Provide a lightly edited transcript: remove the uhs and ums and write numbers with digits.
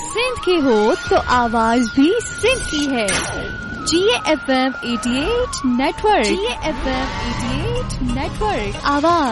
सिंध की हो तो आवाज भी सिंध की है। GFM 88 नेटवर्क, GFM 88 नेटवर्क, आवाज